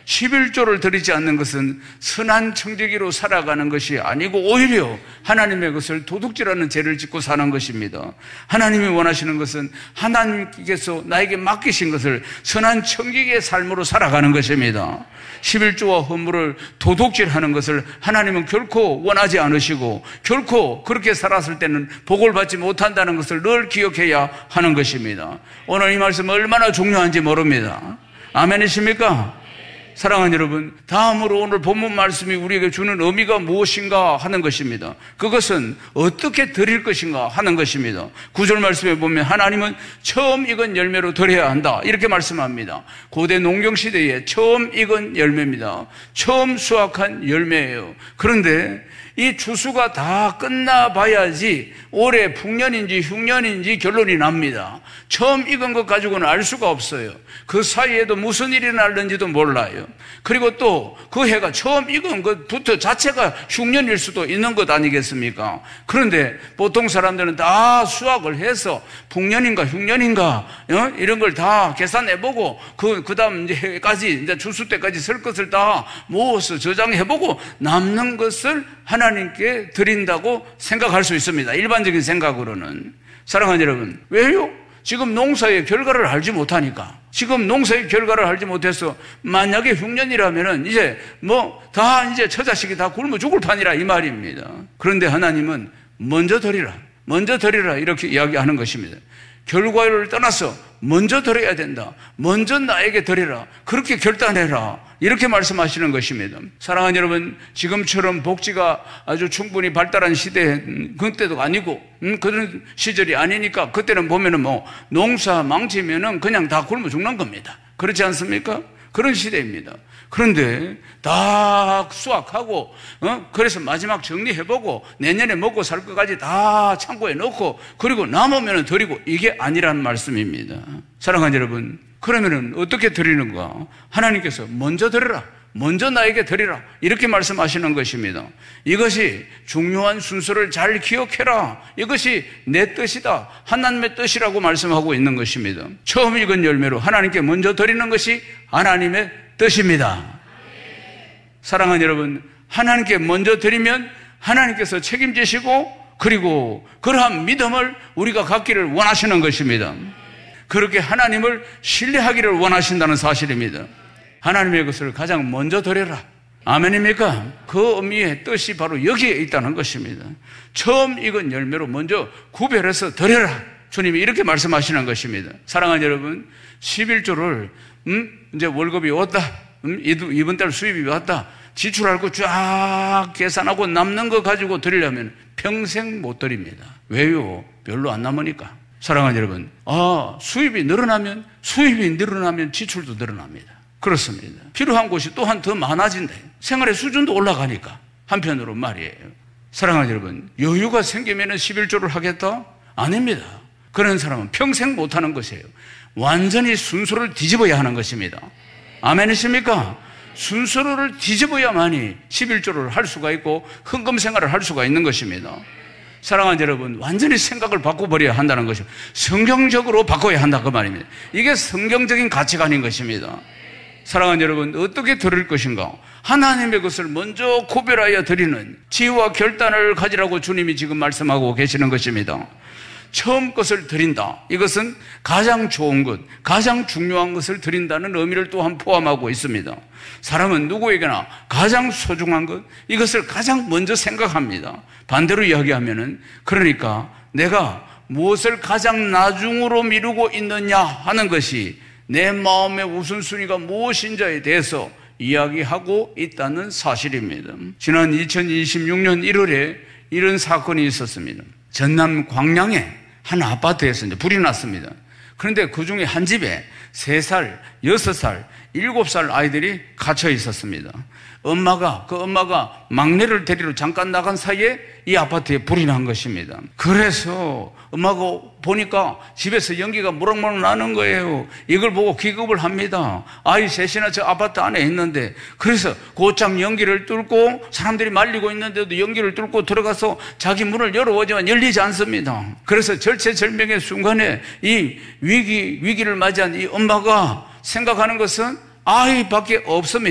11조를 드리지 않는 것은 선한 청지기로 살아가는 것이 아니고 오히려 하나님의 것을 도둑질하는 죄를 짓고 사는 것입니다. 하나님이 원하시는 것은 하나님께서 나에게 맡기신 것을 선한 청지기의 삶으로 살아가는 것입니다. 11조와 헌물을 도둑질하는 것을 하나님은 결코 원하지 않으시고 결코 그렇게 살았을 때는 복을 받지 못한다는 것을 늘 기억해야 하는 것입니다. 오늘 이 말씀 얼마나 중요한지 모릅니다. 아멘이십니까? 사랑하는 여러분, 다음으로 오늘 본문 말씀이 우리에게 주는 의미가 무엇인가 하는 것입니다. 그것은 어떻게 드릴 것인가 하는 것입니다. 9절 말씀에 보면 하나님은 처음 익은 열매로 드려야 한다 이렇게 말씀합니다. 고대 농경시대에 처음 익은 열매입니다. 처음 수확한 열매예요. 그런데 이 추수가 다 끝나봐야지 올해 풍년인지 흉년인지 결론이 납니다. 처음 익은 것 가지고는 알 수가 없어요. 그 사이에도 무슨 일이 날는지도 몰라요. 그리고 또 그 해가 처음 익은 것부터 자체가 흉년일 수도 있는 것 아니겠습니까? 그런데 보통 사람들은 다 수확을 해서 풍년인가 흉년인가 이런 걸 다 계산해보고 그 다음 이제 추수 때까지 쓸 것을 다 모아서 저장해보고 남는 것을 하나님께 드린다고 생각할 수 있습니다. 일반적인 생각으로는. 사랑하는 여러분, 왜요? 지금 농사의 결과를 알지 못하니까. 지금 농사의 결과를 알지 못해서 만약에 흉년이라면은 이제 이제 처자식이 다 굶어 죽을 판이라 이 말입니다. 그런데 하나님은 먼저 드리라 이렇게 이야기하는 것입니다. 결과를 떠나서 먼저 드려야 된다. 먼저 나에게 드리라. 그렇게 결단해라. 이렇게 말씀하시는 것입니다. 사랑하는 여러분, 지금처럼 복지가 아주 충분히 발달한 시대, 그때도 아니고, 그런 시절이 아니니까, 그때는 보면은 농사 망치면은 그냥 다 굶어 죽는 겁니다. 그렇지 않습니까? 그런 시대입니다. 그런데 다 수확하고 그래서 마지막 정리해보고 내년에 먹고 살 것까지 다 창고에 넣고 그리고 남으면 드리고 이게 아니라는 말씀입니다. 사랑하는 여러분, 그러면은 어떻게 드리는가? 하나님께서 먼저 드려라, 먼저 나에게 드리라 이렇게 말씀하시는 것입니다. 이것이 중요한 순서를 잘 기억해라. 이것이 내 뜻이다, 하나님의 뜻이라고 말씀하고 있는 것입니다. 처음 익은 열매로 하나님께 먼저 드리는 것이 하나님의 뜻입니다. 사랑하는 여러분, 하나님께 먼저 드리면 하나님께서 책임지시고 그리고 그러한 믿음을 우리가 갖기를 원하시는 것입니다. 그렇게 하나님을 신뢰하기를 원하신다는 사실입니다. 하나님의 것을 가장 먼저 드려라. 아멘입니까? 그 의미의 뜻이 바로 여기에 있다는 것입니다. 처음 익은 열매로 먼저 구별해서 드려라. 주님이 이렇게 말씀하시는 것입니다. 사랑하는 여러분, 11조를 이제 월급이 왔다, 이번 달 수입이 왔다, 지출할 거 쫙 계산하고 남는 거 가지고 드리려면 평생 못 드립니다. 왜요? 별로 안 남으니까. 사랑하는 여러분, 수입이 늘어나면 지출도 늘어납니다. 그렇습니다. 필요한 곳이 또한 더 많아진다. 생활의 수준도 올라가니까. 한편으로 말이에요. 사랑하는 여러분, 여유가 생기면 11조를 하겠다? 아닙니다. 그런 사람은 평생 못하는 것이에요. 완전히 순서를 뒤집어야 하는 것입니다. 아멘이십니까? 순서를 뒤집어야만이 11조를 할 수가 있고 헌금 생활을 할 수가 있는 것입니다. 사랑하는 여러분, 완전히 생각을 바꿔버려야 한다는 것입니다. 성경적으로 바꿔야 한다 그 말입니다. 이게 성경적인 가치관인 것입니다. 사랑하는 여러분, 어떻게 드릴 것인가? 하나님의 것을 먼저 구별하여 드리는 지혜와 결단을 가지라고 주님이 지금 말씀하고 계시는 것입니다. 처음 것을 드린다. 이것은 가장 좋은 것, 가장 중요한 것을 드린다는 의미를 또한 포함하고 있습니다. 사람은 누구에게나 가장 소중한 것, 이것을 가장 먼저 생각합니다. 반대로 이야기하면은, 그러니까 내가 무엇을 가장 나중으로 미루고 있느냐 하는 것이 내 마음의 우선순위가 무엇인지에 대해서 이야기하고 있다는 사실입니다. 지난 2026년 1월에 이런 사건이 있었습니다. 전남 광양에 한 아파트에서 이제 불이 났습니다. 그런데 그 중에 한 집에 3살, 6살, 7살 아이들이 갇혀 있었습니다. 엄마가 막내를 데리러 잠깐 나간 사이에 이 아파트에 불이 난 것입니다. 그래서 엄마가 보니까 집에서 연기가 모락모락 나는 거예요. 이걸 보고 기겁을 합니다. 아이 셋이나 저 아파트 안에 있는데, 그래서 곧장 연기를 뚫고 사람들이 말리고 있는데도 연기를 뚫고 들어가서 자기 문을 열어보지만 열리지 않습니다. 그래서 절체절명의 순간에 이 위기를 맞이한 이 엄마가 생각하는 것은 아이밖에 없습니다.